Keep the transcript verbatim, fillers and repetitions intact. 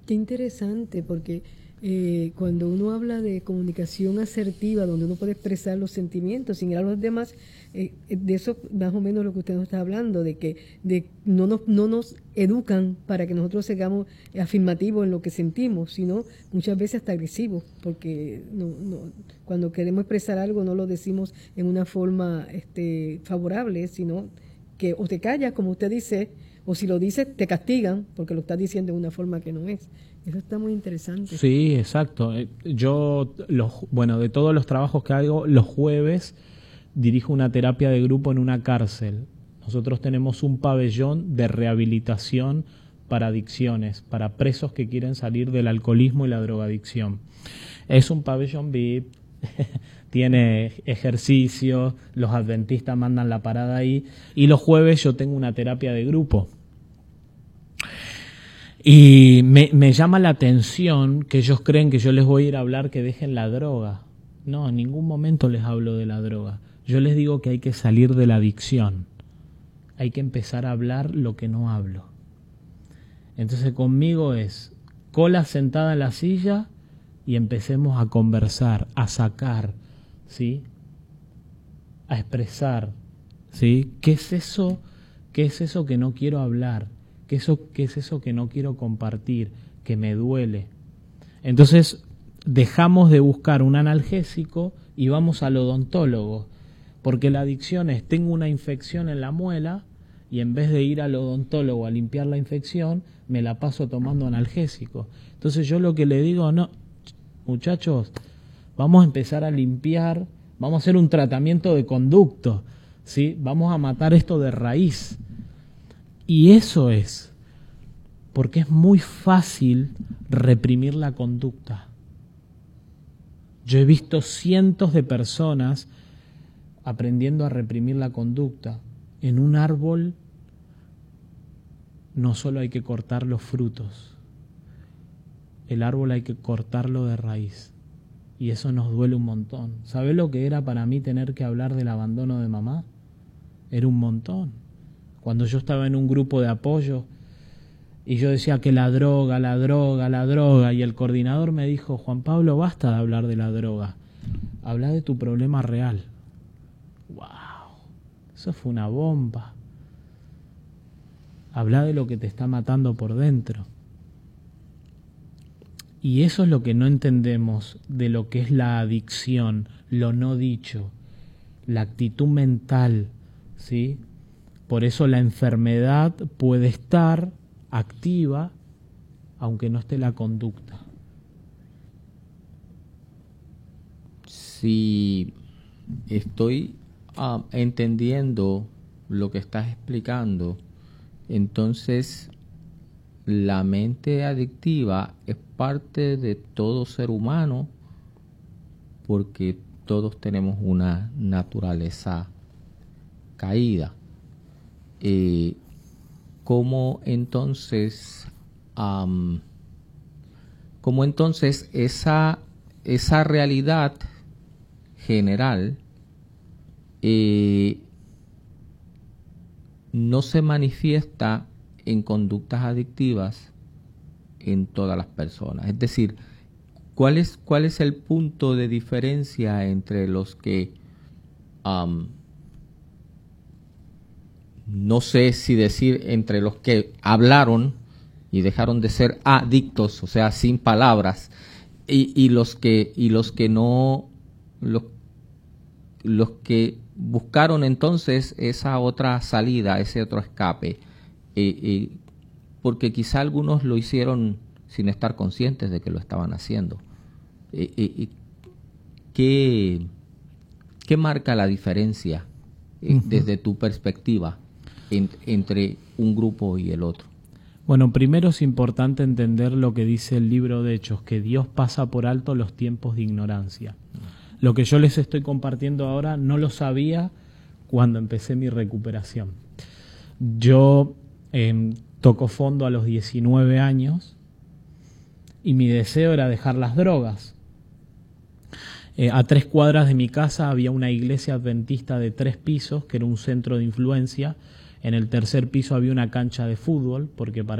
Qué interesante, porque eh, cuando uno habla de comunicación asertiva, donde uno puede expresar los sentimientos sin ir a los demás, eh, de eso más o menos lo que usted nos está hablando, de que de no nos, no nos educan para que nosotros seamos afirmativos en lo que sentimos, sino muchas veces hasta agresivos, porque no, no, cuando queremos expresar algo no lo decimos en una forma este, favorable, sino que o te callas, como usted dice, o si lo dices, te castigan porque lo estás diciendo de una forma que no es. Eso está muy interesante. Sí, exacto. Yo, los, bueno, de todos los trabajos que hago, los jueves dirijo una terapia de grupo en una cárcel. Nosotros tenemos un pabellón de rehabilitación para adicciones, para presos que quieren salir del alcoholismo y la drogadicción. Es un pabellón V I P, tiene ejercicios, los adventistas mandan la parada ahí, y los jueves yo tengo una terapia de grupo. Y me, me llama la atención que ellos creen que yo les voy a ir a hablar que dejen la droga. No, en ningún momento les hablo de la droga. Yo les digo que hay que salir de la adicción. Hay que empezar a hablar lo que no hablo. Entonces conmigo es cola sentada en la silla y empecemos a conversar, a sacar, ¿sí? A expresar, ¿sí? ¿Qué es eso? ¿Qué es eso que no quiero hablar? ¿Qué, eso, ¿Qué es eso que no quiero compartir? Que me duele. Entonces dejamos de buscar un analgésico y vamos al odontólogo. Porque la adicción es, tengo una infección en la muela y en vez de ir al odontólogo a limpiar la infección, me la paso tomando analgésico. Entonces yo lo que le digo, no, muchachos, vamos a empezar a limpiar, vamos a hacer un tratamiento de conducto, ¿sí? Vamos a matar esto de raíz. Y eso es, porque es muy fácil reprimir la conducta. Yo he visto cientos de personas aprendiendo a reprimir la conducta. En un árbol no solo hay que cortar los frutos, el árbol hay que cortarlo de raíz. Y eso nos duele un montón. ¿Sabés lo que era para mí tener que hablar del abandono de mamá? Era un montón. Cuando yo estaba en un grupo de apoyo y yo decía que la droga, la droga, la droga, y el coordinador me dijo, Juan Pablo, basta de hablar de la droga, habla de tu problema real. ¡Wow! Eso fue una bomba. Habla de lo que te está matando por dentro. Y eso es lo que no entendemos de lo que es la adicción, lo no dicho, la actitud mental, ¿sí? Por eso la enfermedad puede estar activa aunque no esté la conducta. Si estoy uh, entendiendo lo que estás explicando, entonces la mente adictiva es parte de todo ser humano porque todos tenemos una naturaleza caída. Eh, ¿Cómo entonces, um, cómo entonces esa, esa realidad general eh, no se manifiesta en conductas adictivas en todas las personas? Es decir, ¿cuál es, cuál es el punto de diferencia entre los que um, no sé si decir entre los que hablaron y dejaron de ser adictos, o sea, sin palabras, y, y los que y los que no, los, los que buscaron entonces esa otra salida, ese otro escape, eh, eh, porque quizá algunos lo hicieron sin estar conscientes de que lo estaban haciendo. Eh, eh, ¿qué, ¿Qué marca la diferencia eh, uh-huh. desde tu perspectiva En, entre un grupo y el otro? Bueno, primero es importante entender lo que dice el libro de Hechos, que Dios pasa por alto los tiempos de ignorancia. Lo que yo les estoy compartiendo ahora no lo sabía cuando empecé mi recuperación. Yo eh, toco fondo a los diecinueve años y mi deseo era dejar las drogas. Eh, a tres cuadras de mi casa había una iglesia adventista de tres pisos, que era un centro de influencia. En el tercer piso había una cancha de fútbol, porque para